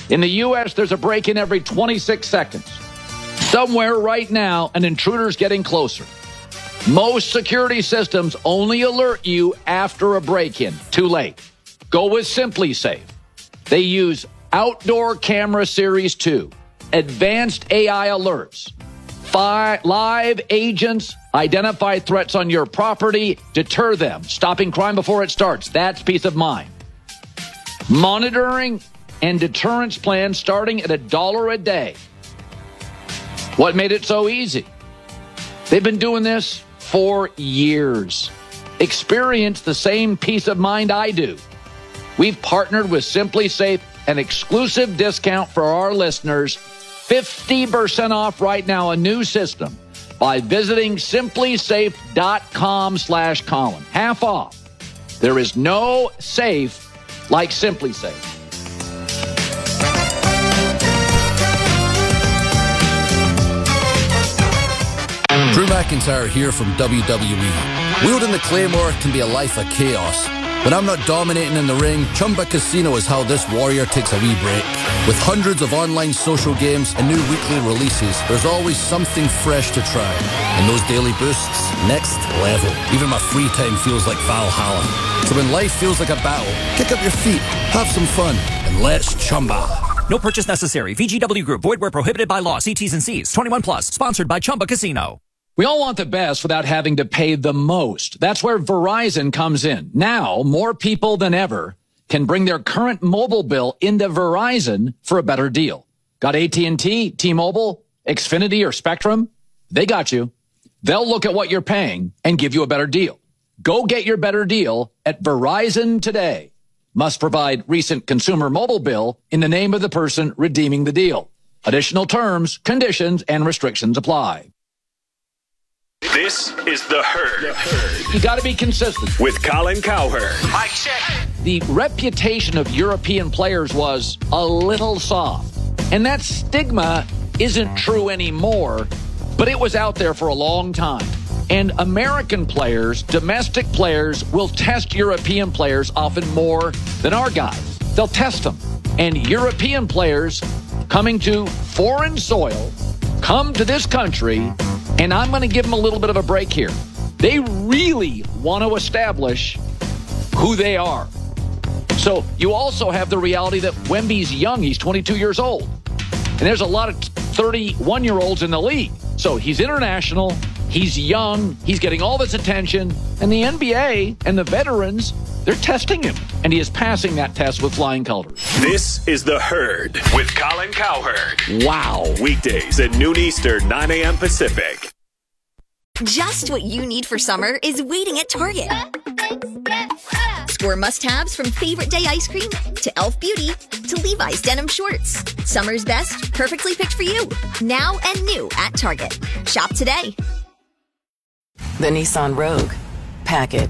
In the U.S., there's a break-in every 26 seconds. Somewhere right now, an intruder's getting closer. Most security systems only alert you after a break-in. Too late. Go with SimpliSafe. They use Outdoor Camera Series 2, advanced AI alerts, live agents identify threats on your property, deter them, stopping crime before it starts. That's peace of mind. Monitoring and deterrence plans starting at $1 a day. What made it so easy? They've been doing this for years. Experience the same peace of mind I do. We've partnered with SimpliSafe, an exclusive discount for our listeners, 50% off right now, a new system, by visiting simplisafe.com/Colin. Half off. There is no safe like SimpliSafe. Drew McIntyre here from WWE. Wielding the Claymore can be a life of chaos. When I'm not dominating in the ring, Chumba Casino is how this warrior takes a wee break. With hundreds of online social games and new weekly releases, there's always something fresh to try. And those daily boosts, next level. Even my free time feels like Valhalla. So when life feels like a battle, kick up your feet, have some fun, and let's Chumba. No purchase necessary. VGW Group. Void where prohibited by law. See T's and C's. 21 plus. Sponsored by Chumba Casino. We all want the best without having to pay the most. That's where Verizon comes in. Now, more people than ever can bring their current mobile bill into Verizon for a better deal. Got AT&T, T-Mobile, Xfinity, or Spectrum? They got you. They'll look at what you're paying and give you a better deal. Go get your better deal at Verizon today. Must provide recent consumer mobile bill in the name of the person redeeming the deal. Additional terms, conditions, and restrictions apply. This is The Herd. You got to be consistent. With Colin Cowherd. Mike check. The reputation of European players was a little soft. And that stigma isn't true anymore, but it was out there for a long time. And American players, domestic players, will test European players often more than our guys. They'll test them. And European players coming to foreign soil come to this country, and I'm going to give them a little bit of a break here. They really want to establish who they are. So you also have the reality that Wemby's young. He's 22 years old. And there's a lot of 31-year-olds in the league. So he's international. He's young. He's getting all this attention. And the NBA and the veterans, they're testing him. And he is passing that test with flying colors. This is The Herd with Colin Cowherd. Wow. Weekdays at noon Eastern, 9 a.m. Pacific. Just what you need for summer is waiting at Target. Score must-haves from Favorite Day ice cream to Elf Beauty to Levi's denim shorts. Summer's best, perfectly picked for you. Now and new at Target. Shop today. The Nissan Rogue. Pack it.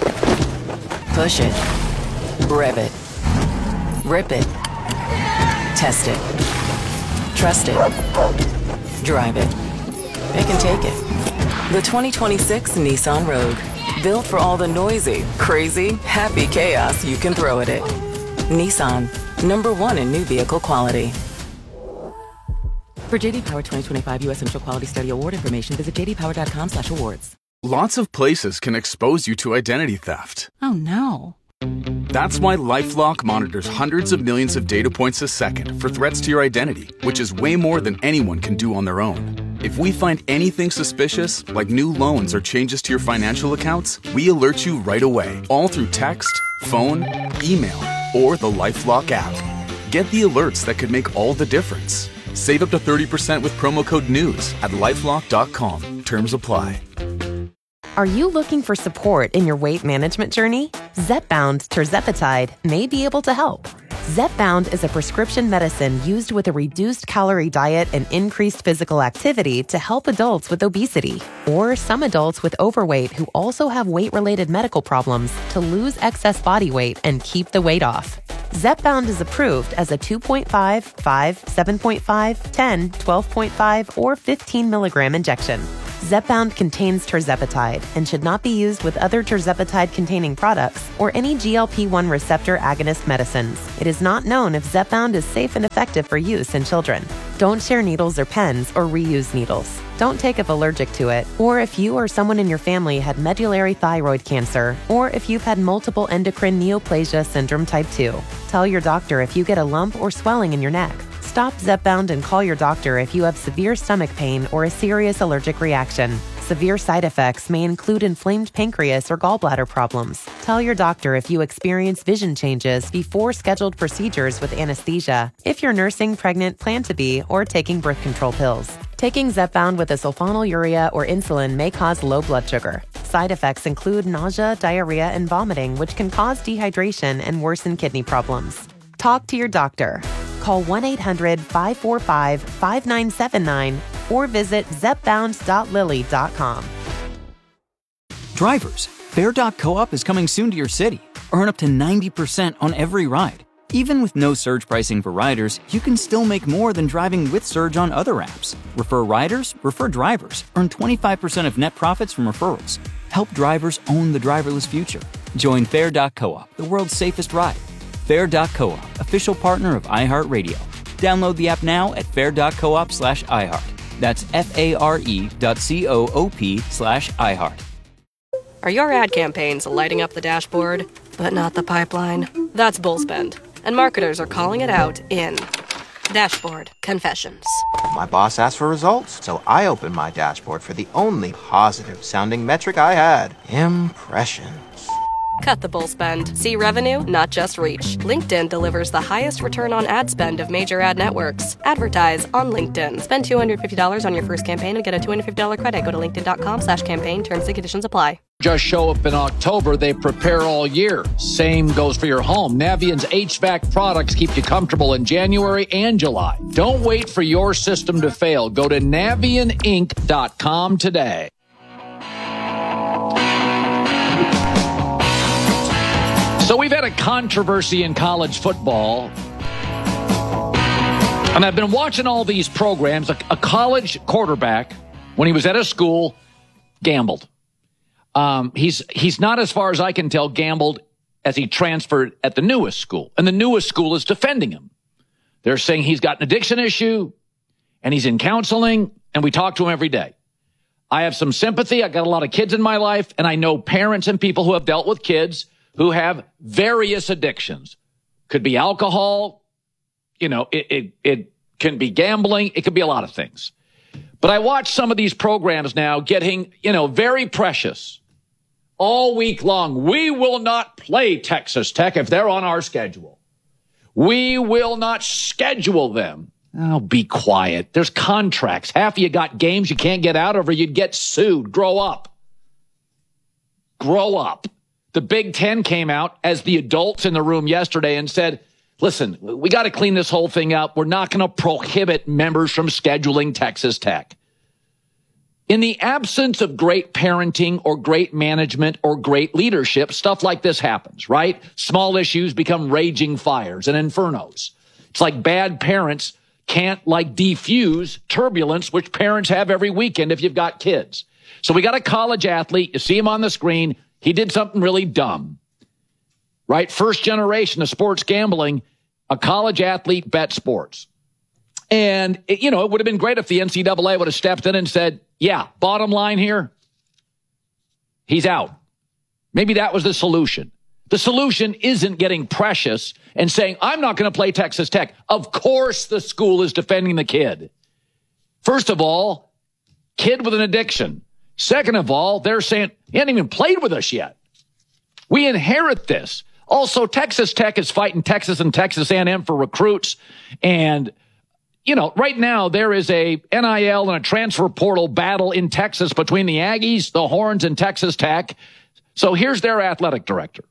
Push it. Rev it. Rip it. Test it. Trust it. Drive it. It can take it. The 2026 Nissan Rogue. Built for all the noisy, crazy, happy chaos you can throw at it. Nissan. #1 in new vehicle quality. For JD Power 2025 U.S. Initial Quality Study Award information, visit jdpower.com/awards. Lots of places can expose you to identity theft. Oh, no. That's why LifeLock monitors hundreds of millions of data points a second for threats to your identity, which is way more than anyone can do on their own. If we find anything suspicious, like new loans or changes to your financial accounts, we alert you right away, all through text, phone, email, or the LifeLock app. Get the alerts that could make all the difference. Save up to 30% with promo code NEWS at LifeLock.com. Terms apply. Are you looking for support in your weight management journey? Zepbound tirzepatide may be able to help. Zepbound is a prescription medicine used with a reduced calorie diet and increased physical activity to help adults with obesity or some adults with overweight who also have weight-related medical problems to lose excess body weight and keep the weight off. Zepbound is approved as a 2.5, 5, 7.5, 10, 12.5, or 15 milligram injection. Zepbound contains tirzepatide and should not be used with other tirzepatide-containing products or any GLP-1 receptor agonist medicines. It is not known if Zepbound is safe and effective for use in children. Don't share needles or pens or reuse needles. Don't take if allergic to it, or if you or someone in your family had medullary thyroid cancer, or if you've had multiple endocrine neoplasia syndrome type 2. Tell your doctor if you get a lump or swelling in your neck. Stop Zepbound and call your doctor if you have severe stomach pain or a serious allergic reaction. Severe side effects may include inflamed pancreas or gallbladder problems. Tell your doctor if you experience vision changes before scheduled procedures with anesthesia, if you're nursing, pregnant, plan to be, or taking birth control pills. Taking Zepbound with a sulfonylurea or insulin may cause low blood sugar. Side effects include nausea, diarrhea, and vomiting, which can cause dehydration and worsen kidney problems. Talk to your doctor. Call 1-800-545-5979 or visit zepbound.lilly.com. Drivers, Fair.coop is coming soon to your city. Earn up to 90% on every ride. Even with no surge pricing for riders, you can still make more than driving with Surge on other apps. Refer riders, refer drivers. Earn 25% of net profits from referrals. Help drivers own the driverless future. Join Fair.coop, the world's safest ride. Fair.coop, official partner of iHeartRadio. Download the app now at fair.coop/iHeart. That's FARE.coop/iHeart. Are your ad campaigns lighting up the dashboard, but not the pipeline? That's Bullspend, and marketers are calling it out in Dashboard Confessions. My boss asked for results, so I opened my dashboard for the only positive-sounding metric I had: impressions. Cut the bull spend. See revenue, not just reach. LinkedIn delivers the highest return on ad spend of major ad networks. Advertise on LinkedIn. Spend $250 on your first campaign and get a $250 credit. Go to linkedin.com/campaign. Terms and conditions apply. Just show up in October, they prepare all year. Same goes for your home. Navient's HVAC products keep you comfortable in January and July. Don't wait for your system to fail. Go to NavientInc.com today. So we've had a controversy in college football, and I've been watching all these programs. A college quarterback, when he was at a school, gambled. He's not, as far as I can tell, gambled as he transferred at the newest school, and the newest school is defending him. They're saying he's got an addiction issue, and he's in counseling, and we talk to him every day. I have some sympathy. I got a lot of kids in my life, and I know parents and people who have dealt with kids who have various addictions. Could be alcohol, it can be gambling, it could be a lot of things. But I watch some of these programs now getting, very precious. All week long, we will not play Texas Tech if they're on our schedule. We will not schedule them. Oh, be quiet. There's contracts. Half of you got games you can't get out of or you'd get sued. Grow up. Grow up. The Big Ten came out as the adults in the room yesterday and said, listen, we got to clean this whole thing up. We're not going to prohibit members from scheduling Texas Tech. In the absence of great parenting or great management or great leadership, stuff like this happens, right? Small issues become raging fires and infernos. It's like bad parents can't defuse turbulence, which parents have every weekend if you've got kids. So we got a college athlete. You see him on the screen. He did something really dumb, right? First generation of sports gambling, a college athlete bet sports. And, it would have been great if the NCAA would have stepped in and said, yeah, bottom line here, he's out. Maybe that was the solution. The solution isn't getting precious and saying, I'm not going to play Texas Tech. Of course the school is defending the kid. First of all, kid with an addiction. Second of all, they're saying, he hasn't even played with us yet. We inherit this. Also, Texas Tech is fighting Texas and Texas A&M for recruits. And, right now there is a NIL and a transfer portal battle in Texas between the Aggies, the Horns, and Texas Tech. So here's their athletic director.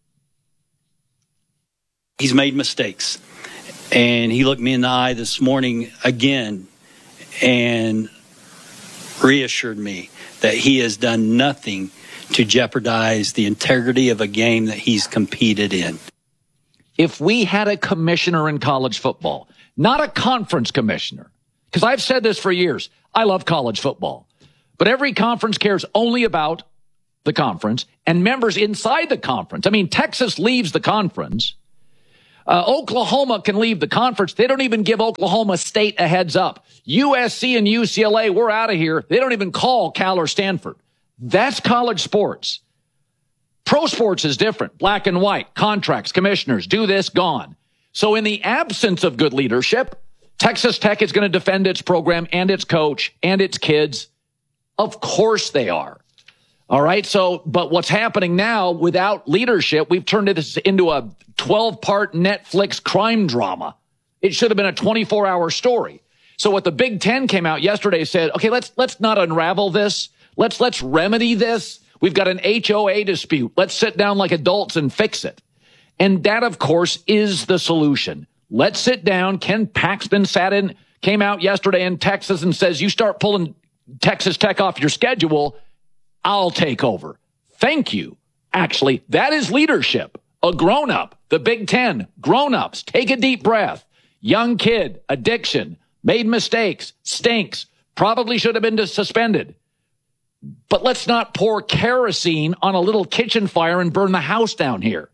He's made mistakes. And he looked me in the eye this morning again and reassured me that he has done nothing to jeopardize the integrity of a game that he's competed in. If we had a commissioner in college football, not a conference commissioner, because I've said this for years, I love college football, But every conference cares only about the conference and members inside the conference. I mean, Texas leaves the conference. Oklahoma can leave the conference. They don't even give Oklahoma State a heads up. USC and UCLA, we're out of here. They don't even call Cal or Stanford. That's college sports. Pro sports is different. Black and white, contracts, commissioners, do this, gone. So in the absence of good leadership, Texas Tech is going to defend its program and its coach and its kids. Of course they are. All right. So, but what's happening now without leadership, we've turned this into a 12-part Netflix crime drama. It should have been a 24-hour story. So what the Big Ten came out yesterday said, okay, let's not unravel this. Let's remedy this. We've got an HOA dispute. Let's sit down like adults and fix it. And that, of course, is the solution. Let's sit down. Ken Paxton came out yesterday in Texas and says, you start pulling Texas Tech off your schedule, I'll take over. Thank you. Actually, that is leadership. A grown-up, the Big Ten, grown-ups, take a deep breath. Young kid, addiction, made mistakes, stinks, probably should have been suspended. But let's not pour kerosene on a little kitchen fire and burn the house down here.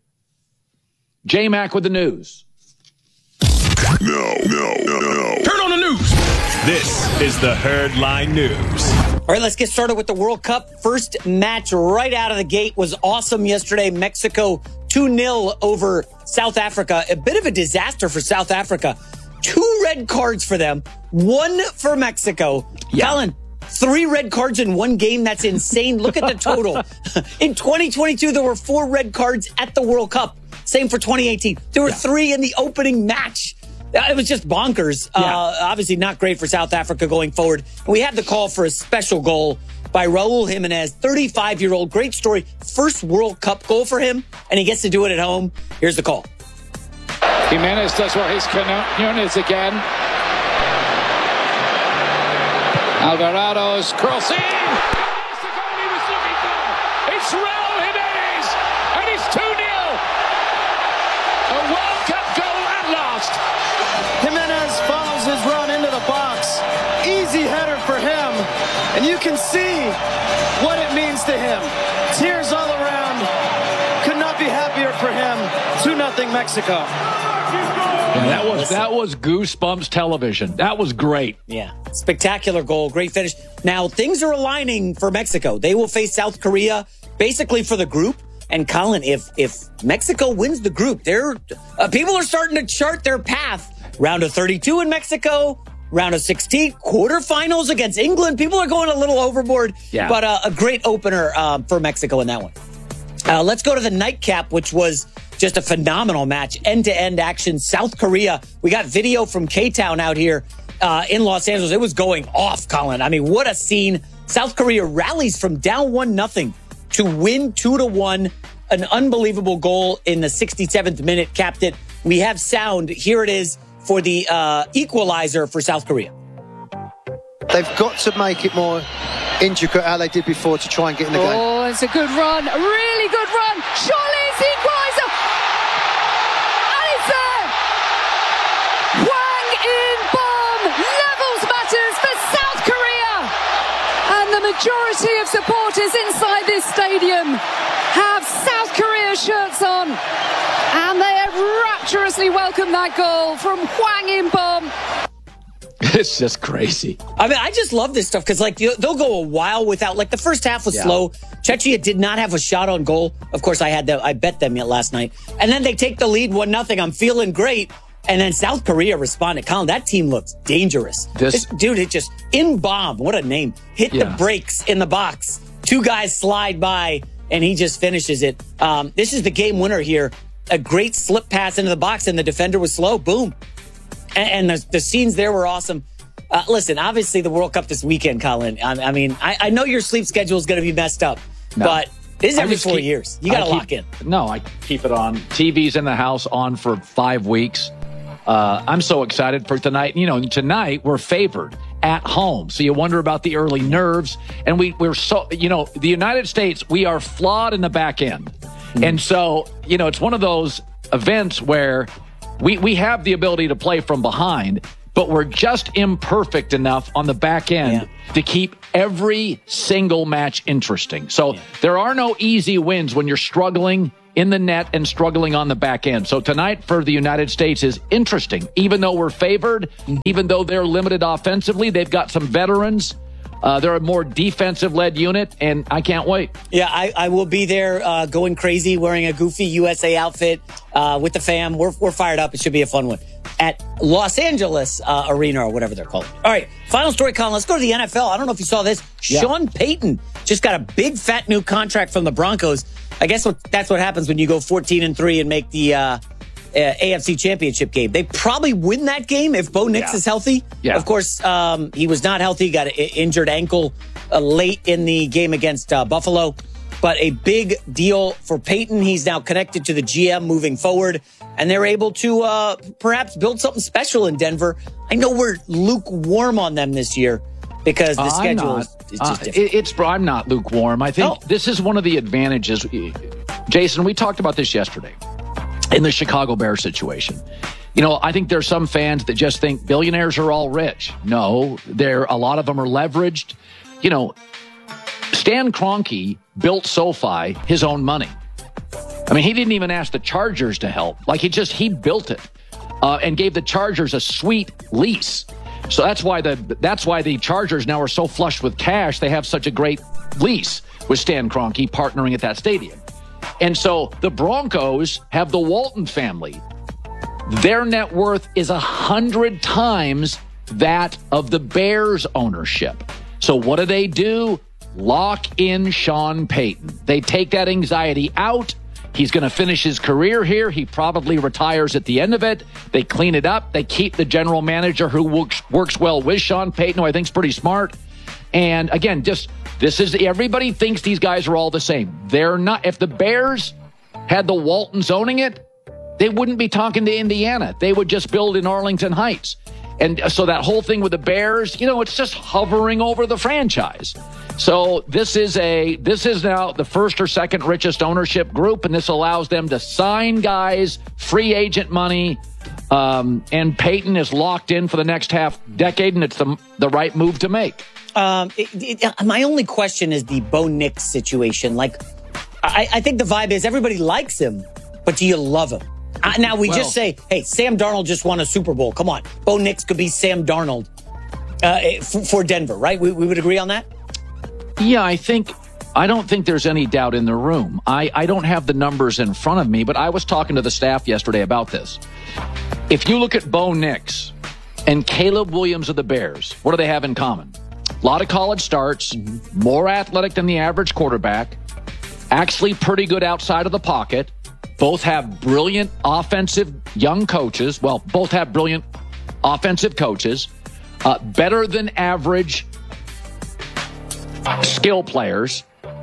J-Mac with the news. No. Turn on the news. This is the Herd Line News. All right, let's get started with the World Cup. First match right out of the gate was awesome yesterday. Mexico 2-0 over South Africa. A bit of a disaster for South Africa. 2 red cards for them, 1 for Mexico. Yeah. Colin, 3 red cards in one game. That's insane. Look at the total. In 2022, there were 4 red cards at the World Cup. Same for 2018. There were 3 in the opening match. It was just bonkers. Obviously not great for South Africa going forward. We had the call for a special goal by Raul Jimenez, 35-year-old. Great story. First World Cup goal for him, and he gets to do it at home. Here's the call. Jimenez does what his Nunes again. Alvarado's crossing. It's the goal he was looking for. It's Raul Jimenez, and it's 2-0. A World Cup goal at last. Jimenez follows his run into the box. Easy header for him, and you can see what it means to him. Tears all around. Could not be happier for him. 2-0 Mexico. Yeah, that was Goosebumps television. That was great. Yeah, spectacular goal, great finish. Now, things are aligning for Mexico. They will face South Korea basically for the group. And Colin, if Mexico wins the group, people are starting to chart their path. Round of 32 in Mexico, round of 16, quarterfinals against England. People are going a little overboard, but a great opener for Mexico in that one. Let's go to the nightcap, which was just a phenomenal match, end-to-end action. South Korea, we got video from K-Town out here in Los Angeles. It was going off, Colin. I mean, what a scene. South Korea rallies from down 1-0 to win 2-1. An unbelievable goal in the 67th minute, capped it. We have sound. Here it is for the equalizer for South Korea. They've got to make it more intricate how they did before to try and get in the game. Oh, it's a good run. A really good run. Surely it's the equalizer. And it's there. Hwang In-beom levels matters for South Korea. And the majority of supporters inside this stadium have South Korea shirts on. And they have rapturously welcomed that goal from Hwang In-beom. It's just crazy. I mean, I just love this stuff because, like, they'll go a while without, like, the first half was slow. Czechia did not have a shot on goal. Of course, I bet them last night. And then they take the lead 1-0. I'm feeling great. And then South Korea responded. Colin, that team looks dangerous. Dude, it just, In-beom, what a name. Hit the brakes in the box. 2 guys slide by, and he just finishes it. This is the game winner here. A great slip pass into the box, and the defender was slow. Boom. And the scenes there were awesome. Listen, obviously the World Cup this weekend, Colin. I mean, I know your sleep schedule is going to be messed up, but this is every 4 years. You got to lock in. No, I keep it on. TV's in the house on for 5 weeks. I'm so excited for tonight. You know, tonight we're favored at home. So you wonder about the early nerves. And we're so, you know, the United States, we are flawed in the back end. And so, you know, it's one of those events where we have the ability to play from behind, but we're just imperfect enough on the back end to keep every single match interesting. So there are no easy wins when you're struggling in the net and struggling on the back end. So tonight for the United States is interesting. Even though we're favored, even though they're limited offensively, they've got some veterans. They're a more defensive-led unit, and I can't wait. Yeah, I will be there going crazy, wearing a goofy USA outfit with the fam. We're fired up. It should be a fun one at Los Angeles Arena or whatever they're called. All right, final story, Colin. Let's go to the NFL. I don't know if you saw this. Yeah. Sean Payton just got a big, fat new contract from the Broncos. I guess that's what happens when you go 14-3 and make the AFC Championship game. They probably win that game if Bo Nix is healthy. Yeah. Of course, he was not healthy. Got an injured ankle late in the game against Buffalo. But a big deal for Peyton. He's now connected to the GM moving forward. And they're able to perhaps build something special in Denver. I know we're lukewarm on them this year because the schedule is just different. I'm not lukewarm. I think this is one of the advantages. Jason, we talked about this yesterday in the Chicago Bears situation. You know, I think there's some fans that just think billionaires are all rich. No, a lot of them are leveraged. You know, Stan Kroenke built SoFi his own money. I mean, he didn't even ask the Chargers to help. Like, he built it and gave the Chargers a sweet lease. So that's why the Chargers now are so flushed with cash. They have such a great lease with Stan Kroenke partnering at that stadium. And so the Broncos have the Walton family. Their net worth is 100 times that of the Bears ownership. So what do? Lock in Sean Payton. They take that anxiety out. He's going to finish his career here. He probably retires at the end of it. They clean it up. They keep the general manager who works well with Sean Payton, who I think is pretty smart. And again, everybody thinks these guys are all the same. They're not. If the Bears had the Waltons owning it, they wouldn't be talking to Indiana. They would just build in Arlington Heights. And so that whole thing with the Bears, it's just hovering over the franchise. So this is now the first or second richest ownership group, and this allows them to sign guys, free agent money, and Peyton is locked in for the next half decade, and it's the right move to make. My only question is the Bo Nix situation. Like, I think the vibe is everybody likes him, but do you love him? Now, just say, hey, Sam Darnold just won a Super Bowl. Come on. Bo Nix could be Sam Darnold for Denver, right? We would agree on that? Yeah, I don't think there's any doubt in the room. I don't have the numbers in front of me, but I was talking to the staff yesterday about this. If you look at Bo Nix and Caleb Williams of the Bears, what do they have in common? A lot of college starts, more athletic than the average quarterback, actually pretty good outside of the pocket. Both have brilliant offensive young coaches. Well, both have brilliant offensive coaches, better than average skill players,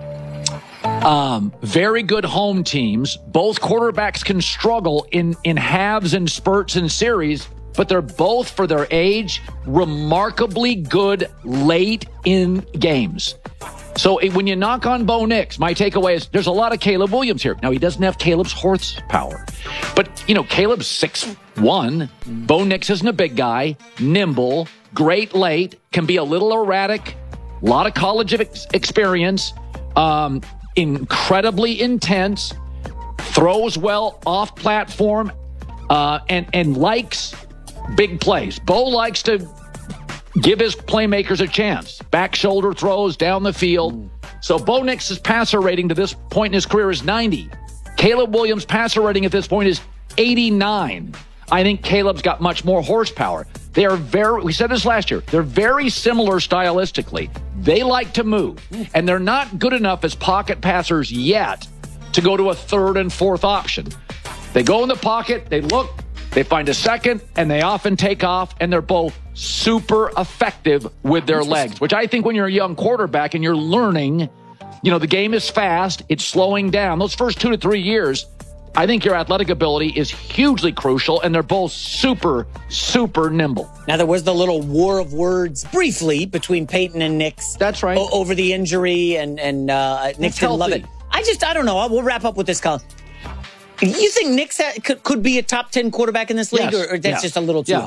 very good home teams. Both quarterbacks can struggle in halves and spurts and series, but they're both, for their age, remarkably good late in games. So when you knock on Bo Nix, my takeaway is there's a lot of Caleb Williams here. Now, he doesn't have Caleb's horsepower. But, Caleb's 6'1". Bo Nix isn't a big guy, nimble, great late, can be a little erratic, a lot of college experience, incredibly intense, throws well off platform, and likes big plays. Bo likes to give his playmakers a chance. Back shoulder throws down the field. So Bo Nix's passer rating to this point in his career is 90. Caleb Williams' passer rating at this point is 89. I think Caleb's got much more horsepower. They are we said this last year, they're very similar stylistically. They like to move, and they're not good enough as pocket passers yet to go to a third and fourth option. They go in the pocket, they look, they find a second, and they often take off, and they're both super effective with their legs, which I think when you're a young quarterback and you're learning, the game is fast, it's slowing down. Those first 2 to 3 years, I think your athletic ability is hugely crucial, and they're both super, super nimble. Now, there was the little war of words briefly between Peyton and Nix. That's right. Over the injury, and Nix didn't love it. I don't know. We'll wrap up with this, Colin. You think Nix could be a top 10 quarterback in this league, or that's just a little too high?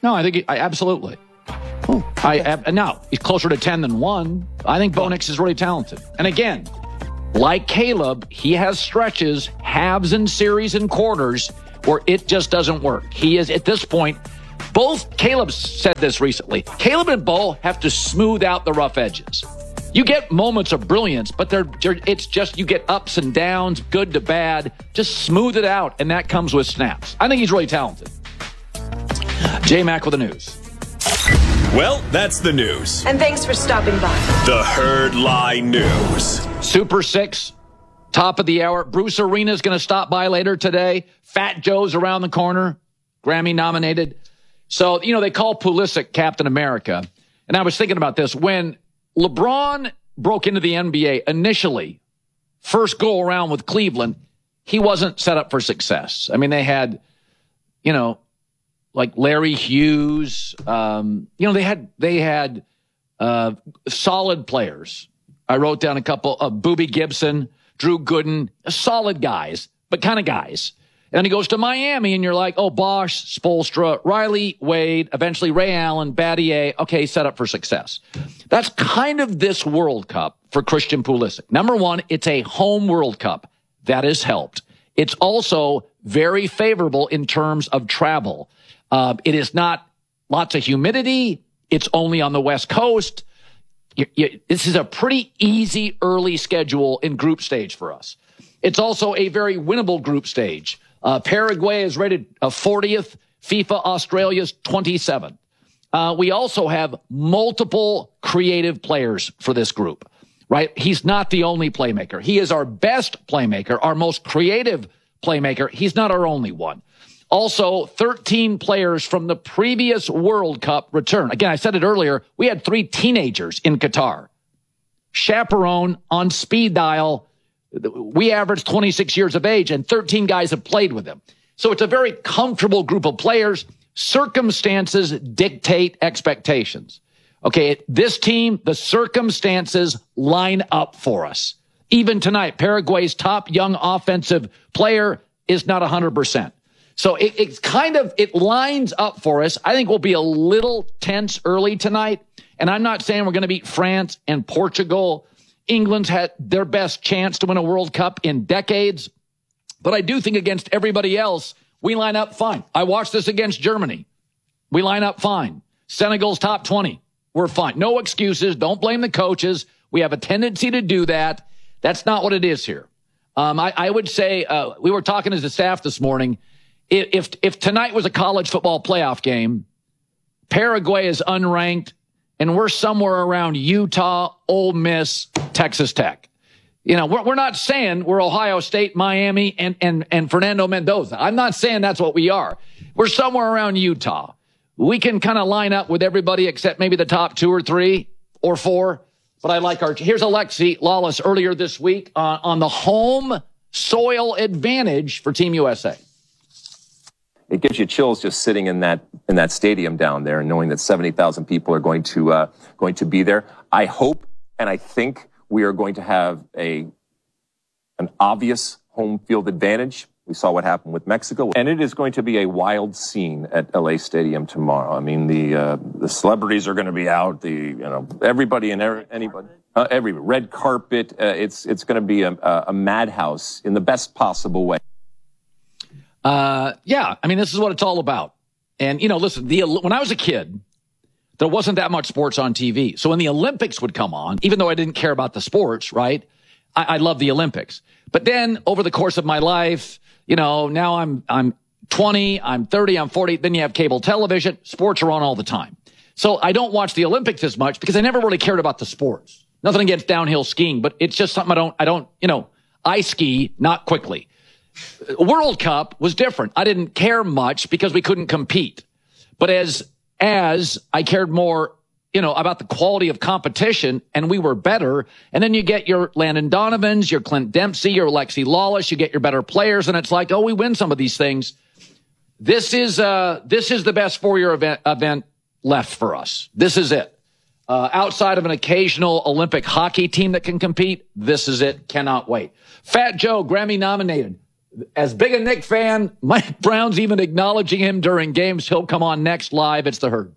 No, I think absolutely. Now, he's closer to 10 than 1. I think Bo Nix is really talented. And again, like Caleb, he has stretches, halves and series and quarters where it just doesn't work. He is, at this point, both Caleb said this recently. Caleb and Bo have to smooth out the rough edges. You get moments of brilliance, but it's just you get ups and downs, good to bad. Just smooth it out, and that comes with snaps. I think he's really talented. J-Mac with the news. Well, that's the news. And thanks for stopping by. The Herd Line News. Super 6, top of the hour. Bruce Arena's going to stop by later today. Fat Joe's around the corner, Grammy nominated. So, they call Pulisic Captain America. And I was thinking about this. When LeBron broke into the NBA initially, first go around with Cleveland, he wasn't set up for success. I mean, they had, like Larry Hughes. They had solid players. I wrote down a couple of Boobie Gibson, Drew Gooden, solid guys, but kind of guys. And then he goes to Miami, and you're like, oh, Bosch, Spoelstra, Riley, Wade, eventually Ray Allen, Battier. Okay, set up for success. That's kind of this World Cup for Christian Pulisic. Number one, it's a home World Cup. That has helped. It's also very favorable in terms of travel. It is not lots of humidity. It's only on the West Coast. This is a pretty easy early schedule in group stage for us. It's also a very winnable group stage. Paraguay is rated 40th. FIFA Australia's 27th. We also have multiple creative players for this group, right? He's not the only playmaker. He is our best playmaker, our most creative playmaker. He's not our only one. Also, 13 players from the previous World Cup return. Again, I said it earlier, we had 3 teenagers in Qatar. Chaperone on speed dial. We averaged 26 years of age, and 13 guys have played with him. So it's a very comfortable group of players. Circumstances dictate expectations. Okay, this team, the circumstances line up for us. Even tonight, Paraguay's top young offensive player is not 100%. So it lines up for us. I think we'll be a little tense early tonight. And I'm not saying we're going to beat France and Portugal. England's had their best chance to win a World Cup in decades. But I do think against everybody else, we line up fine. I watched this against Germany. We line up fine. Senegal's top 20. We're fine. No excuses. Don't blame the coaches. We have a tendency to do that. That's not what it is here. I would say, we were talking as a staff this morning, if tonight was a college football playoff game, Paraguay is unranked, and we're somewhere around Utah, Ole Miss, Texas Tech. We're not saying we're Ohio State, Miami, and Fernando Mendoza. I'm not saying that's what we are. We're somewhere around Utah. We can kind of line up with everybody except maybe the top 2 or 3 or 4. But I like here's Alexi Lawless earlier this week on the home soil advantage for Team USA. It gives you chills just sitting in that stadium down there and knowing that 70,000 people are going to be there. I hope and I think we are going to have an obvious home field advantage. We saw what happened with Mexico, and it is going to be a wild scene at LA Stadium tomorrow. I mean, the celebrities are going to be out. Everybody and anybody, every red carpet. It's going to be a madhouse in the best possible way. Yeah, I mean, this is what it's all about. And, listen, when I was a kid, there wasn't that much sports on TV. So when the Olympics would come on, even though I didn't care about the sports, right, I loved the Olympics. But then over the course of my life, now I'm 20, I'm 30, I'm 40. Then you have cable television. Sports are on all the time. So I don't watch the Olympics as much because I never really cared about the sports. Nothing against downhill skiing, but it's just something I ski, not quickly. World Cup was different. I didn't care much because we couldn't compete. But as I cared more, about the quality of competition, and we were better. And then you get your Landon Donovans, your Clint Dempsey, your Alexi Lawless, you get your better players, and it's like, oh, we win some of these things. This is the best 4-year event left for us. This is it. Outside of an occasional Olympic hockey team that can compete, this is it. Cannot wait. Fat Joe, Grammy nominated. As big a Nick fan, Mike Brown's even acknowledging him during games. He'll come on next live. It's The Herd.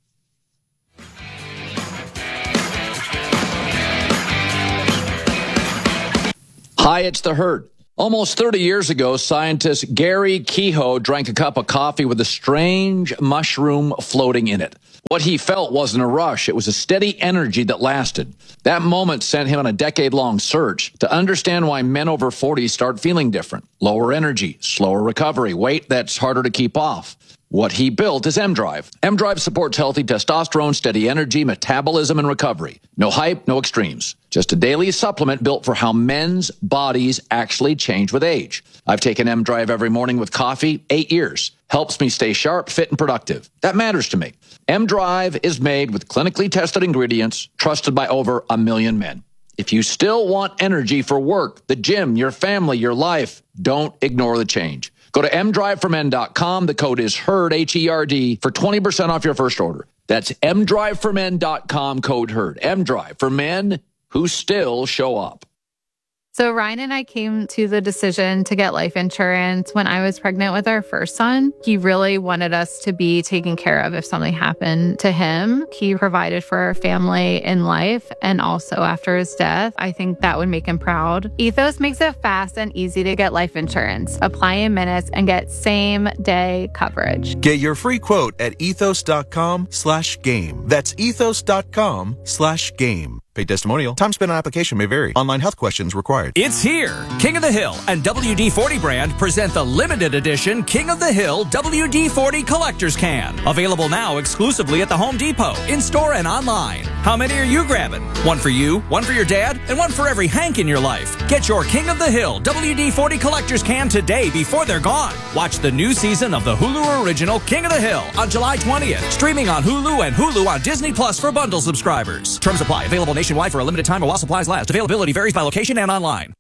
Hi, it's The Herd. Almost 30 years ago, scientist Gary Kehoe drank a cup of coffee with a strange mushroom floating in it. What he felt wasn't a rush. It was a steady energy that lasted. That moment sent him on a decade-long search to understand why men over 40 start feeling different. Lower energy, slower recovery, weight that's harder to keep off. What he built is M-Drive. M-Drive supports healthy testosterone, steady energy, metabolism, and recovery. No hype, no extremes. Just a daily supplement built for how men's bodies actually change with age. I've taken M-Drive every morning with coffee, 8 years. Helps me stay sharp, fit, and productive. That matters to me. M-Drive is made with clinically tested ingredients, trusted by over 1 million men. If you still want energy for work, the gym, your family, your life, don't ignore the change. Go to mdriveformen.com. The code is HERD, H-E-R-D, for 20% off your first order. That's mdriveformen.com, code HERD. M-Drive for men who still show up. So Ryan and I came to the decision to get life insurance when I was pregnant with our first son. He really wanted us to be taken care of if something happened to him. He provided for our family in life and also after his death. I think that would make him proud. Ethos makes it fast and easy to get life insurance. Apply in minutes and get same-day coverage. Get your free quote at ethos.com/game. That's ethos.com/game. Paid testimonial. Time spent on application may vary. Online health questions required. It's here. King of the Hill and WD-40 brand present the limited edition King of the Hill WD-40 Collector's Can. Available now exclusively at the Home Depot, in-store and online. How many are you grabbing? One for you, one for your dad, and one for every Hank in your life. Get your King of the Hill WD-40 Collector's Can today before they're gone. Watch the new season of the Hulu original King of the Hill on July 20th. Streaming on Hulu and Hulu on Disney Plus for bundle subscribers. Terms apply. Available nationwide for a limited time or while supplies last. Availability varies by location and online.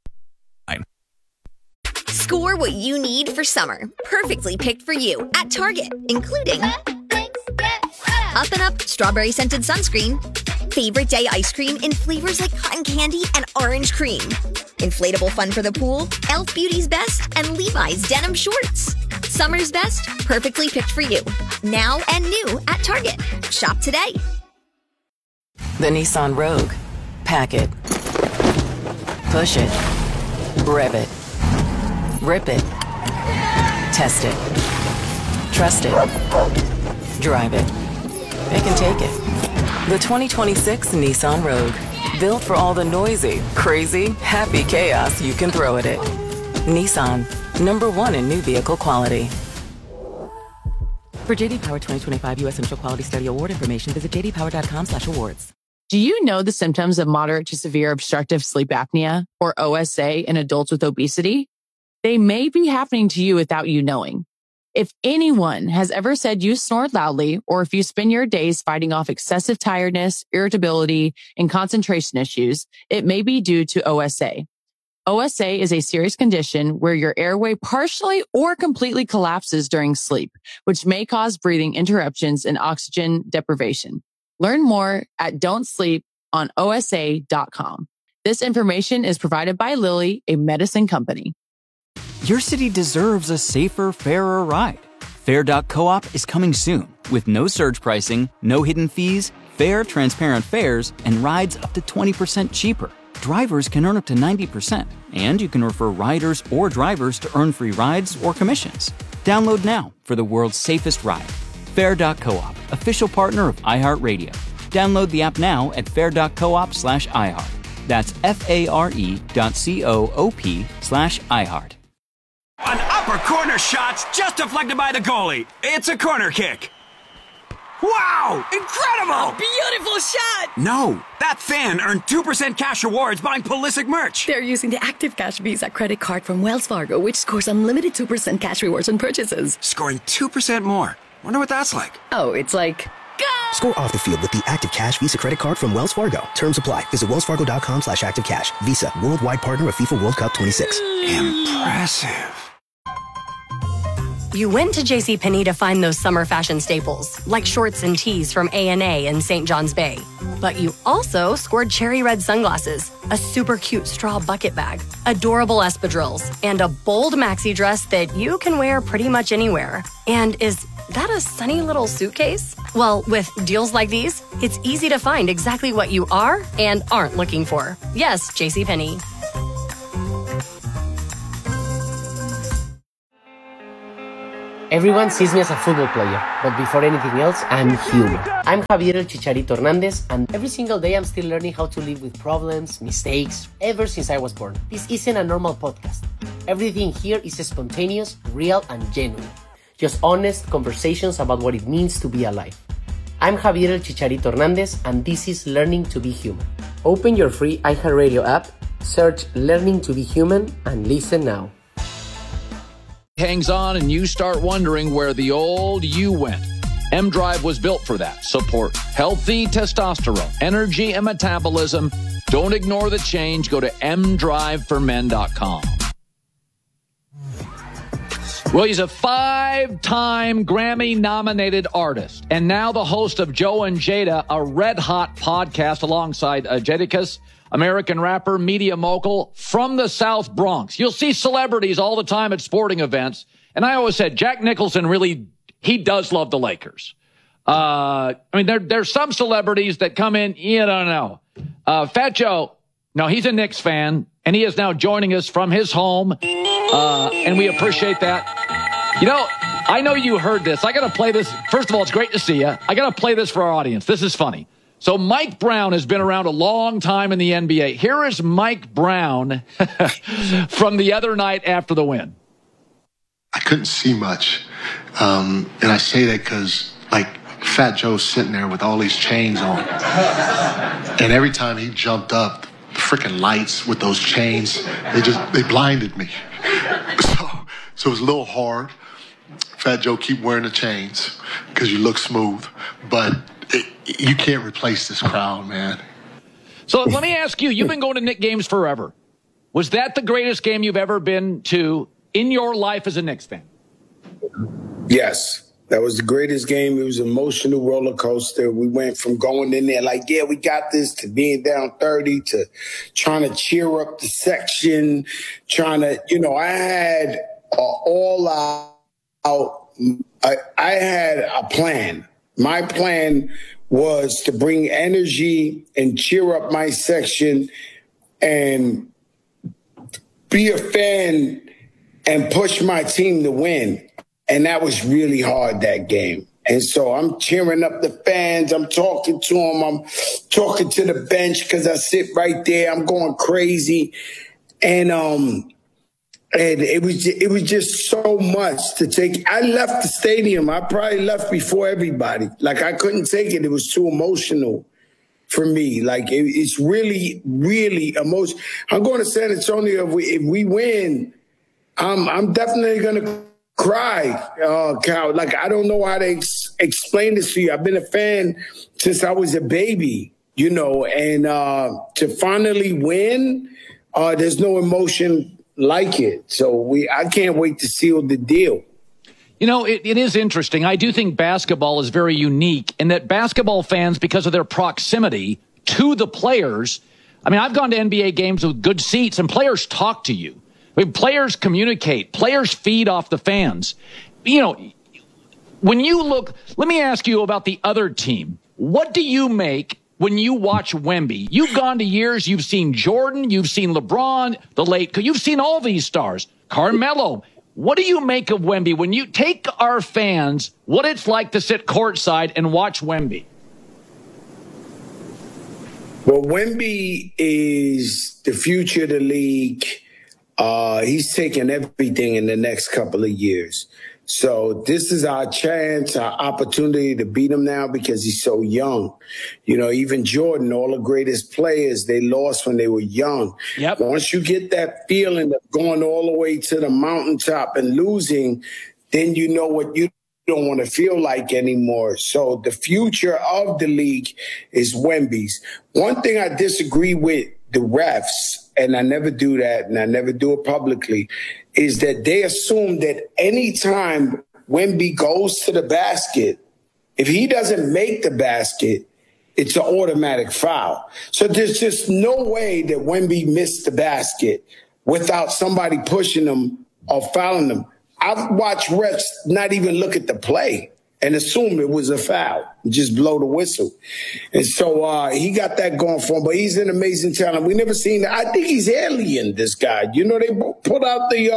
Score what you need for summer. Perfectly picked for you at Target, including Up and Up strawberry scented sunscreen, favorite day ice cream in flavors like cotton candy and orange cream, inflatable fun for the pool, Elf Beauty's Best, and Levi's denim shorts. Summer's best, perfectly picked for you. Now and new at Target. Shop today. The Nissan Rogue. Pack it. Push it. Rev it. Rip it. Test it. Trust it. Drive it. It can take it. The 2026 Nissan Rogue. Built for all the noisy, crazy, happy chaos you can throw at it. Nissan. #1 in new vehicle quality. For JD Power 2025 U.S. Initial Quality Study Award information, visit jdpower.com/awards. Do you know the symptoms of moderate to severe obstructive sleep apnea, or OSA, in adults with obesity? They may be happening to you without you knowing. If anyone has ever said you snore loudly, or if you spend your days fighting off excessive tiredness, irritability, and concentration issues, it may be due to OSA. OSA is a serious condition where your airway partially or completely collapses during sleep, which may cause breathing interruptions and oxygen deprivation. Learn more at don'tsleeponosa.com. This information is provided by Lilly, a medicine company. Your city deserves a safer, fairer ride. Fair.coop is coming soon with no surge pricing, no hidden fees, fair, transparent fares, and rides up to 20% cheaper. Drivers can earn up to 90%, and you can refer riders or drivers to earn free rides or commissions. Download now for the world's safest ride. Fair.coop, official partner of iHeartRadio. Download the app now at fair.coop/iHeart. That's FARE.coop/iHeart. An upper corner shot's just deflected by the goalie. It's a corner kick. Wow! Incredible! A beautiful shot! No, that fan earned 2% cash rewards buying Pulisic merch. They're using the Active Cash Visa credit card from Wells Fargo, which scores unlimited 2% cash rewards on purchases. Scoring 2% more. Wonder what that's like. Oh, it's like... Go! Score off the field with the Active Cash Visa credit card from Wells Fargo. Terms apply. Visit wellsfargo.com/activecash. Visa, worldwide partner of FIFA World Cup 26. Impressive. You went to JCPenney to find those summer fashion staples, like shorts and tees from A&A in St. John's Bay. But you also scored cherry red sunglasses, a super cute straw bucket bag, adorable espadrilles, and a bold maxi dress that you can wear pretty much anywhere. And is that a sunny little suitcase? Well, with deals like these, it's easy to find exactly what you are and aren't looking for. Yes, JCPenney. Everyone sees me as a football player, but before anything else, I'm human. I'm Javier El Chicharito Hernandez, and every single day I'm still learning how to live with problems, mistakes, ever since I was born. This isn't a normal podcast. Everything here is spontaneous, real, and genuine. Just honest conversations about what it means to be alive. I'm Javier El Chicharito Hernandez, and this is Learning to be Human. Open your free iHeartRadio app, search Learning to be Human, and listen now. Hangs on and you start wondering where the old you went. M-Drive was built for that. Support healthy testosterone, energy, and metabolism. Don't ignore the change. Go to mdriveformen.com. Well, he's a 5-time Grammy-nominated artist, and now the host of Joe and Jada, a red-hot podcast alongside Jadakiss, American rapper, media mogul from the South Bronx. You'll see celebrities all the time at sporting events. And I always said, Jack Nicholson really, he does love the Lakers. I mean, there's some celebrities that come in, you don't know. Fat Joe, no, he's a Knicks fan, and he is now joining us from his home. And we appreciate that. You know, I know you heard this. I got to play this. First of all, it's great to see you. I got to play this for our audience. This is funny. So Mike Brown has been around a long time in the NBA. Here is Mike Brown from the other night after the win. I couldn't see much. And I say that because, like, Fat Joe's sitting there with all these chains on. And every time he jumped up, the freaking lights with those chains, they blinded me. So it was a little hard. Fat Joe, keep wearing the chains because you look smooth. But you can't replace this crowd, man. So let me ask you, you've been going to Knicks games forever. Was that the greatest game you've ever been to in your life as a Knicks fan? Yes, that was the greatest game. It was an emotional roller coaster. We went from going in there like, yeah, we got this, to being down 30, to trying to cheer up the section, trying to, I had I had a plan. My plan was to bring energy and cheer up my section and be a fan and push my team to win. And that was really hard that game. And so I'm cheering up the fans. I'm talking to them. I'm talking to the bench because I sit right there. I'm going crazy. And it was just so much to take. I left the stadium. I probably left before everybody. Like, I couldn't take it. It was too emotional for me. Like, it's really, really emotional. I'm going to San Antonio. If we win, I'm definitely going to cry, Cal. Like, I don't know how to explain this to you. I've been a fan since I was a baby, and to finally win, there's no emotion like it. So I can't wait to seal the deal. It is interesting. I do think basketball is very unique in that basketball fans, because of their proximity to the players, I mean, I've gone to NBA games with good seats and players talk to you. I mean, players communicate. Players feed off the fans. When you look, let me ask you about the other team. What do you make when you watch Wemby? You've gone to years. You've seen Jordan. You've seen LeBron, you've seen all these stars. Carmelo. What do you make of Wemby? When you take our fans, what it's like to sit courtside and watch Wemby? Well, Wemby is the future of the league. He's taking everything in the next couple of years. So this is our chance, our opportunity to beat him now because he's so young. Even Jordan, all the greatest players, they lost when they were young. Yep. Once you get that feeling of going all the way to the mountaintop and losing, then you know what you don't want to feel like anymore. So the future of the league is Wemby's. One thing I disagree with the refs, and I never do that, and I never do it publicly, is that they assume that anytime Wemby goes to the basket, if he doesn't make the basket, it's an automatic foul. So there's just no way that Wemby missed the basket without somebody pushing him or fouling him. I've watched refs not even look at the play and assume it was a foul, just blow the whistle. And so he got that going for him, but he's an amazing talent. We never seen that. I think he's alien, this guy. You know, they put out the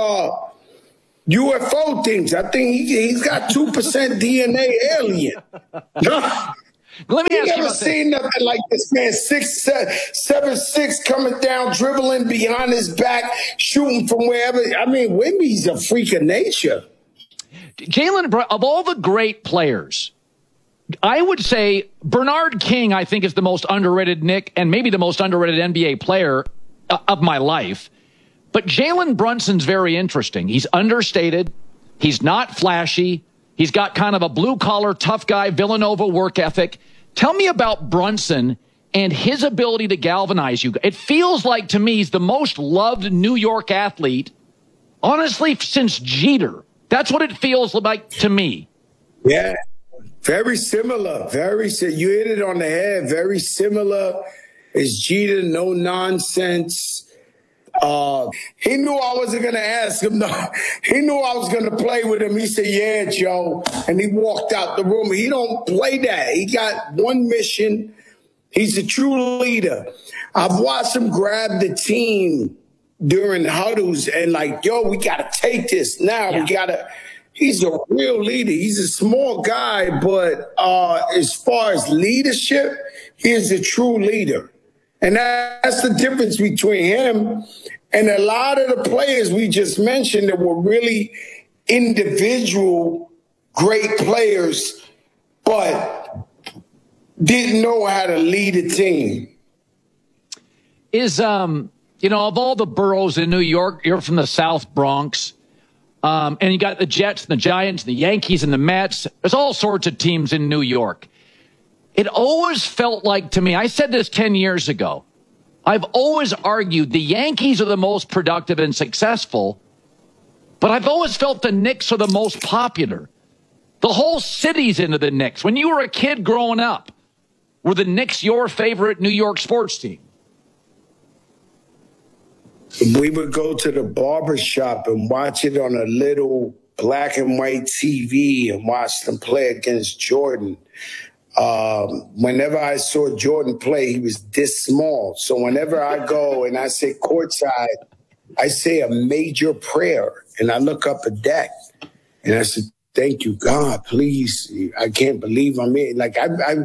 UFO things. I think he's got 2% DNA alien. Let me ask you never about seen nothing like this, man. 7'6", coming down, dribbling behind his back, shooting from wherever. I mean, Wemby's a freak of nature. Jalen, of all the great players, I would say Bernard King, I think, is the most underrated Knick and maybe the most underrated NBA player of my life. But Jalen Brunson's very interesting. He's understated. He's not flashy. He's got kind of a blue-collar, tough guy, Villanova work ethic. Tell me about Brunson and his ability to galvanize you. It feels like, to me, he's the most loved New York athlete, honestly, since Jeter. That's what it feels like to me. Yeah, very similar. You hit it on the head. Very similar. It's Jeter, no nonsense. He knew I wasn't going to ask him. No, he knew I was going to play with him. He said, "Yeah, Joe," and he walked out the room. He don't play that. He got one mission. He's a true leader. I've watched him grab the team during huddles and like, yo, we got to take this now. Yeah. We got to. He's a real leader. He's a small guy, but as far as leadership, he is a true leader. And that's the difference between him and a lot of the players we just mentioned that were really individual great players, but didn't know how to lead a team. Is, of all the boroughs in New York, you're from the South Bronx, and you got the Jets and the Giants, the Yankees and the Mets. There's all sorts of teams in New York. It always felt like to me, I said this 10 years ago, I've always argued the Yankees are the most productive and successful, but I've always felt the Knicks are the most popular. The whole city's into the Knicks. When you were a kid growing up, were the Knicks your favorite New York sports team? We would go to the barber shop and watch it on a little black and white TV and watch them play against Jordan. Whenever I saw Jordan play, he was this small. So whenever I go and I say courtside, I say a major prayer and I look up a deck and I said, "Thank you, God, please. I can't believe I'm in." Like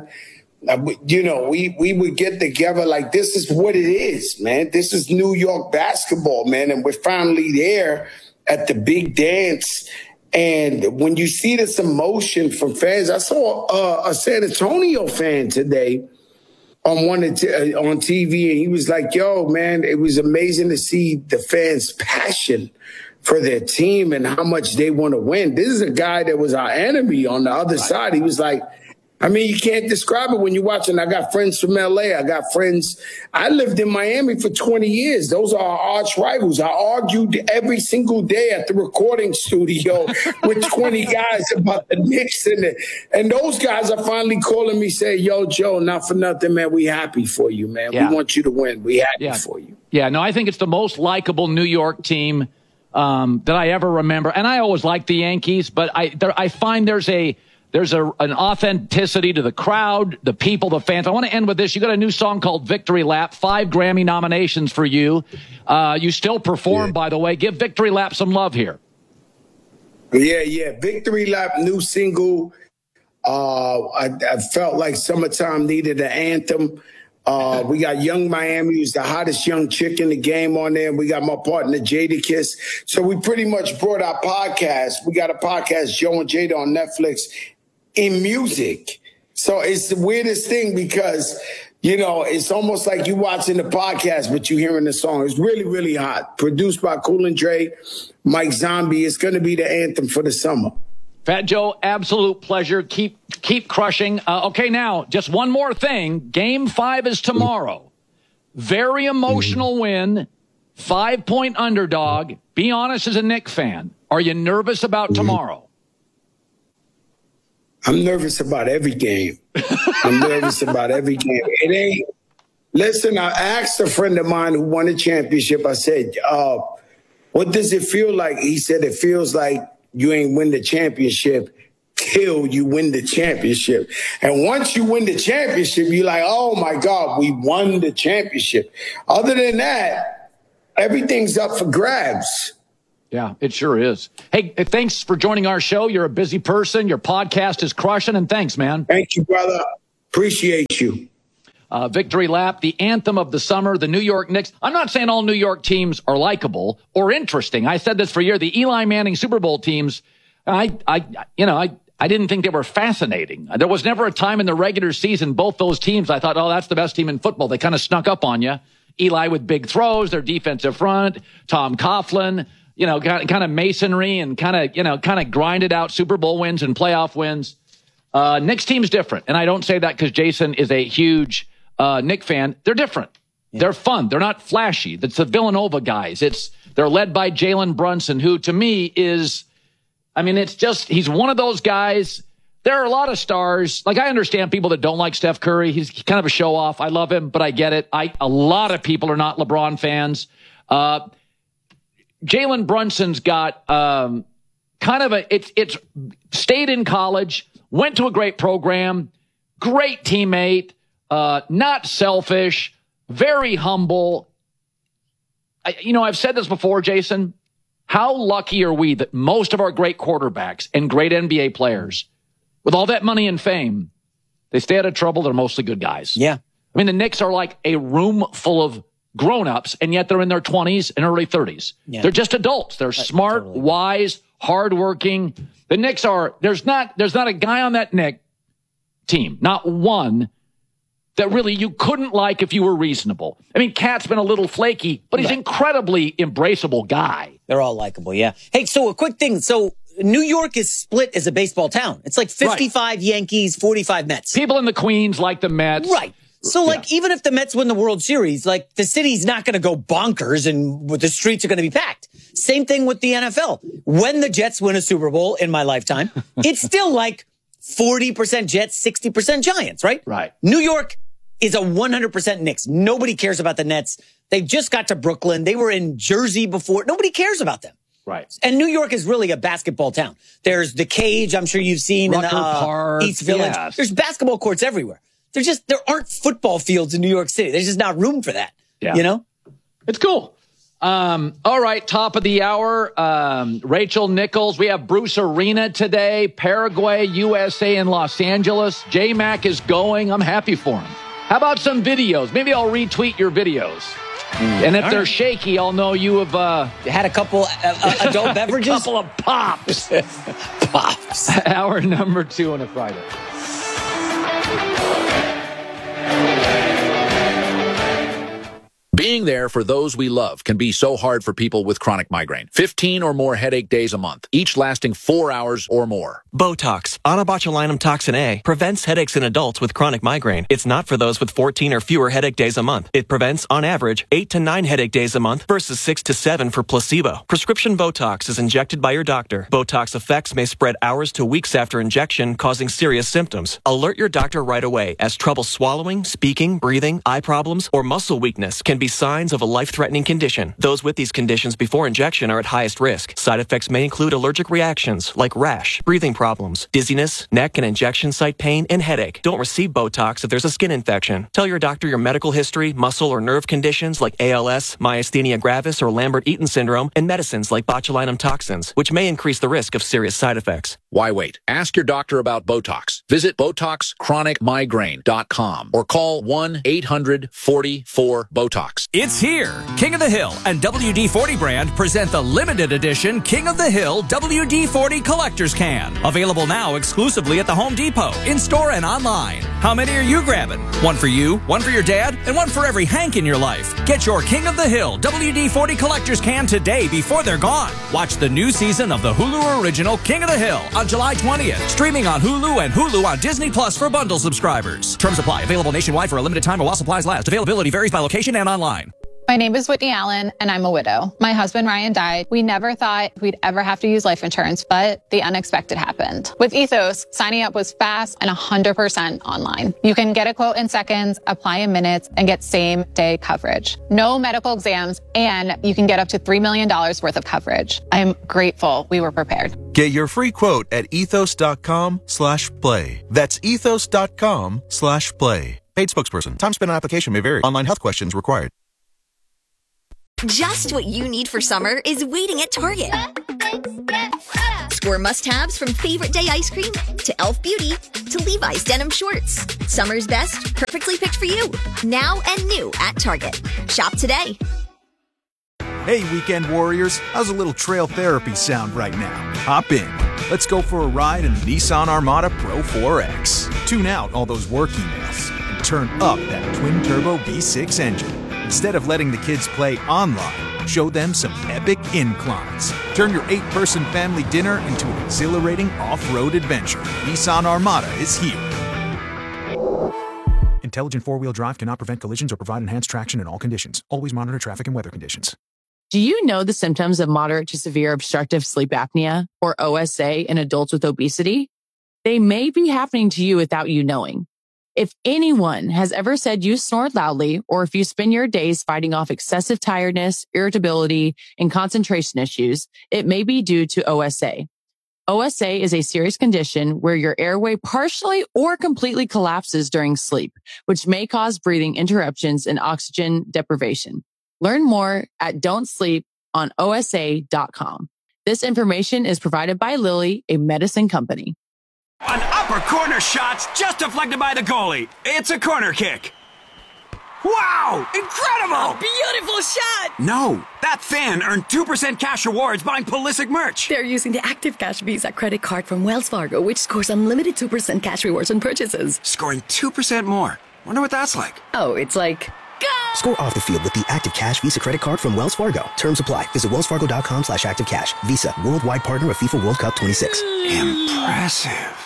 we would get together like, this is what it is, man. This is New York basketball, man. And we're finally there at the big dance. And when you see this emotion from fans, I saw a San Antonio fan today on TV, and he was like, "Yo, man, it was amazing to see the fans' passion for their team and how much they want to win." This is a guy that was our enemy on the other side. He was like, I mean, you can't describe it when you're watching. I got friends from LA. I got friends. I lived in Miami for 20 years. Those are our arch rivals. I argued every single day at the recording studio with 20 guys about the Knicks. And those guys are finally calling me, say, "Yo, Joe, not for nothing, man. We happy for you, man. Yeah. We want you to win. We happy for you." Yeah, no, I think it's the most likable New York team that I ever remember. And I always liked the Yankees, but I find there's an authenticity to the crowd, the people, the fans. I want to end with this. You got a new song called Victory Lap, 5 Grammy nominations for you. You still perform, by the way. Give Victory Lap some love here. Yeah. Victory Lap, new single. I felt like summertime needed an anthem. We got Young Miami, who's the hottest young chick in the game on there. We got my partner, Jadakiss. So we pretty much brought our podcast. We got a podcast, Joe and Jada, on Netflix in music. So it's the weirdest thing because, it's almost like you watching the podcast, but you hearing the song. It's really, really hot. Produced by Cool and Dre, Mike Zombie. It's going to be the anthem for the summer. Fat Joe, absolute pleasure. Keep crushing. Okay, now, just one more thing. Game 5 is tomorrow. Very emotional win. 5-point underdog. Be honest as a Knick fan. Are you nervous about tomorrow? I'm nervous about every game. I'm nervous about every game. It ain't. Listen, I asked a friend of mine who won a championship. I said, what does it feel like? He said, it feels like you ain't win the championship till you win the championship. And once you win the championship, you're like, oh, my God, we won the championship. Other than that, everything's up for grabs. Yeah, it sure is. Hey, thanks for joining our show. You're a busy person. Your podcast is crushing, and thanks, man. Thank you, brother. Appreciate you. Victory lap, the anthem of the summer, the New York Knicks. I'm not saying all New York teams are likable or interesting. I said this for a year. The Eli Manning Super Bowl teams, I didn't think they were fascinating. There was never a time in the regular season, both those teams, I thought, oh, that's the best team in football. They kind of snuck up on you. Eli with big throws, their defensive front, Tom Coughlin, kind of masonry and kind of grinded out Super Bowl wins and playoff wins. Knicks team's different. And I don't say that because Jason is a huge Knick fan. They're different. Yeah. They're fun. They're not flashy. That's the Villanova guys. They're led by Jalen Brunson, who to me is, he's one of those guys. There are a lot of stars. Like, I understand people that don't like Steph Curry. He's kind of a show off. I love him, but I get it. A lot of people are not LeBron fans. Jalen Brunson's got it's stayed in college, went to a great program, great teammate, not selfish, very humble. I've said this before, Jason. How lucky are we that most of our great quarterbacks and great NBA players, with all that money and fame, they stay out of trouble. They're mostly good guys. Yeah. I mean, the Knicks are like a room full of grown-ups, and yet they're in their 20s and early 30s. Yeah. They're just adults. They're smart, totally wise, hardworking. The Knicks are, there's not a guy on that Knick team, not one, that really you couldn't like if you were reasonable. I mean, Cat's been a little flaky, but he's an incredibly embraceable guy. They're all likable, yeah. Hey, so a quick thing. So New York is split as a baseball town. It's like 55 Yankees, 45 Mets. People in the Queens like the Mets. Right. So, even if the Mets win the World Series, the city's not going to go bonkers and the streets are going to be packed. Same thing with the NFL. When the Jets win a Super Bowl in my lifetime, it's still 40% Jets, 60% Giants, right? Right. New York is a 100% Knicks. Nobody cares about the Nets. They just got to Brooklyn. They were in Jersey before. Nobody cares about them. Right. And New York is really a basketball town. There's the Cage, I'm sure you've seen, Rucker in the Park, East Village. Yes. There's basketball courts everywhere. There aren't football fields in New York City. There's just not room for that. Yeah. It's cool. All right, top of the hour, Rachel Nichols. We have Bruce Arena today, Paraguay, USA, and Los Angeles. J-Mac is going. I'm happy for him. How about some videos? Maybe I'll retweet your videos. And if they're shaky, I'll know you have had a couple adult beverages. A couple of pops. Pops. Hour number 2 on a Friday. Being there for those we love can be so hard for people with chronic migraine. 15 or more headache days a month, each lasting 4 hours or more. Botox, onabotulinum toxin A, prevents headaches in adults with chronic migraine. It's not for those with 14 or fewer headache days a month. It prevents, on average, 8 to 9 headache days a month versus 6 to 7 for placebo. Prescription Botox is injected by your doctor. Botox effects may spread hours to weeks after injection, causing serious symptoms. Alert your doctor right away, as trouble swallowing, speaking, breathing, eye problems, or muscle weakness can be signs of a life-threatening condition. Those with these conditions before injection are at highest risk. Side effects may include allergic reactions like rash, breathing problems, dizziness, neck and injection site pain, and headache. Don't receive Botox if there's a skin infection. Tell your doctor your medical history, muscle or nerve conditions like ALS, myasthenia gravis, or Lambert-Eaton syndrome, and medicines like botulinum toxins, which may increase the risk of serious side effects. Why wait? Ask your doctor about Botox. Visit BotoxChronicMigraine.com or call 1-800-44-BOTOX. It's here. King of the Hill and WD-40 brand present the limited edition King of the Hill WD-40 Collector's Can. Available now exclusively at the Home Depot, in-store and online. How many are you grabbing? One for you, one for your dad, and one for every Hank in your life. Get your King of the Hill WD-40 Collector's Can today before they're gone. Watch the new season of the Hulu original King of the Hill on July 20th. Streaming on Hulu and Hulu on Disney Plus for bundle subscribers. Terms apply. Available nationwide for a limited time or while supplies last. Availability varies by location and online. My name is Whitney Allen, and I'm a widow. My husband, Ryan, died. We never thought we'd ever have to use life insurance, but the unexpected happened. With Ethos, signing up was fast and 100% online. You can get a quote in seconds, apply in minutes, and get same-day coverage. No medical exams, and you can get up to $3 million worth of coverage. I'm grateful we were prepared. Get your free quote at ethos.com/play. That's ethos.com/play. Paid spokesperson. Time spent on application may vary. Online health questions required. Just what you need for summer is waiting at Target. Score must-haves from favorite day ice cream to e.l.f. Beauty to Levi's denim shorts. Summer's best, perfectly picked for you. Now and new at Target. Shop today. Hey, weekend warriors. How's a little trail therapy sound right now? Hop in. Let's go for a ride in the Nissan Armada Pro 4X. Tune out all those work emails and turn up that twin-turbo V6 engine. Instead of letting the kids play online, show them some epic inclines. Turn your 8-person family dinner into an exhilarating off-road adventure. Nissan Armada is here. Intelligent four-wheel drive cannot prevent collisions or provide enhanced traction in all conditions. Always monitor traffic and weather conditions. Do you know the symptoms of moderate to severe obstructive sleep apnea, or OSA, in adults with obesity? They may be happening to you without you knowing. If anyone has ever said you snored loudly, or if you spend your days fighting off excessive tiredness, irritability, and concentration issues, it may be due to OSA. OSA is a serious condition where your airway partially or completely collapses during sleep, which may cause breathing interruptions and oxygen deprivation. Learn more at don'tsleeponosa.com. This information is provided by Lilly, a medicine company. An upper corner shot's just deflected by the goalie. It's a corner kick. Wow! Incredible! A beautiful shot! No, that fan earned 2% cash rewards buying Pulisic merch. They're using the Active Cash Visa credit card from Wells Fargo, which scores unlimited 2% cash rewards on purchases. Scoring 2% more. Wonder what that's like. Oh, it's like... Score off the field with the Active Cash Visa credit card from Wells Fargo. Terms apply. Visit wellsfargo.com/activecash. Visa, worldwide partner of FIFA World Cup 26. Impressive.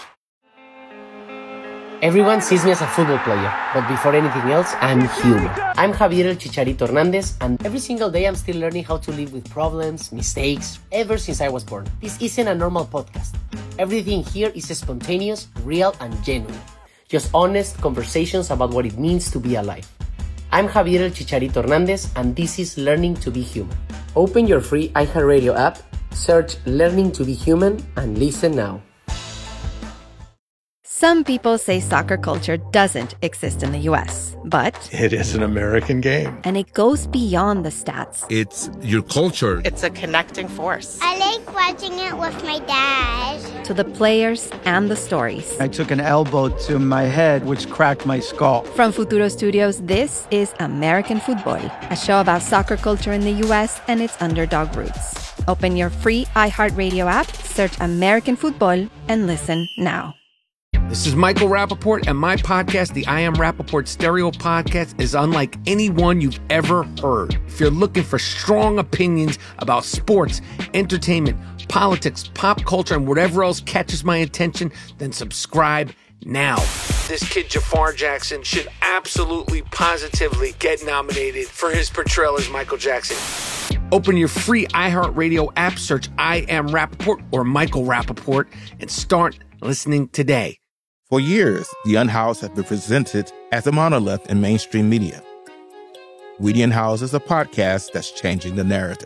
Everyone sees me as a football player, but before anything else, I'm human. I'm Javier El Chicharito Hernandez, and every single day I'm still learning how to live with problems, mistakes, ever since I was born. This isn't a normal podcast. Everything here is spontaneous, real, and genuine. Just honest conversations about what it means to be alive. I'm Javier El Chicharito Hernandez, and this is Learning to be Human. Open your free iHeartRadio app, search Learning to be Human, and listen now. Some people say soccer culture doesn't exist in the U.S., but it is an American game. And it goes beyond the stats. It's your culture. It's a connecting force. I like watching it with my dad. To the players and the stories. I took an elbow to my head, which cracked my skull. From Futuro Studios, this is American Football, a show about soccer culture in the U.S. and its underdog roots. Open your free iHeartRadio app, search American Football, and listen now. This is Michael Rappaport, and my podcast, the I Am Rappaport Stereo Podcast, is unlike any one you've ever heard. If you're looking for strong opinions about sports, entertainment, politics, pop culture, and whatever else catches my attention, then subscribe now. This kid Jafar Jackson should absolutely, positively get nominated for his portrayal as Michael Jackson. Open your free iHeartRadio app, search I Am Rappaport or Michael Rappaport, and start listening today. For years, The Unhoused has been presented as a monolith in mainstream media. We the Unhoused is a podcast that's changing the narrative.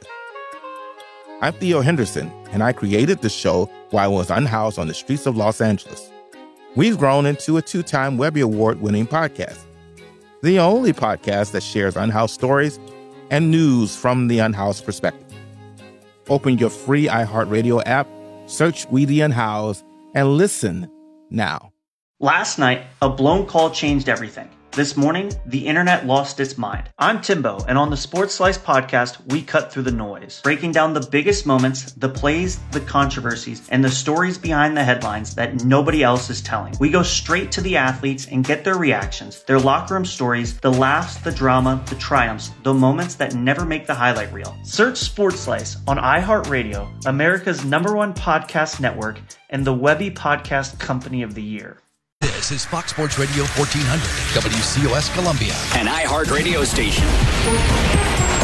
I'm Theo Henderson, and I created the show while I was unhoused on the streets of Los Angeles. We've grown into a 2-time Webby Award-winning podcast, the only podcast that shares unhoused stories and news from the unhoused perspective. Open your free iHeartRadio app, search We the Unhoused, and listen now. Last night, a blown call changed everything. This morning, the internet lost its mind. I'm Timbo, and on the Sports Slice podcast, we cut through the noise, breaking down the biggest moments, the plays, the controversies, and the stories behind the headlines that nobody else is telling. We go straight to the athletes and get their reactions, their locker room stories, the laughs, the drama, the triumphs, the moments that never make the highlight reel. Search Sports Slice on iHeartRadio, America's #1 podcast network, and the Webby Podcast Company of the Year. This is Fox Sports Radio 1400, WCOS Columbia, an iHeart radio station.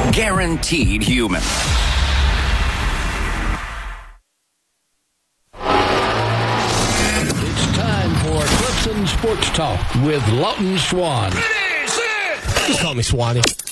Guaranteed human. It's time for Clemson Sports Talk with Lawton Swan. Just call me Swanee.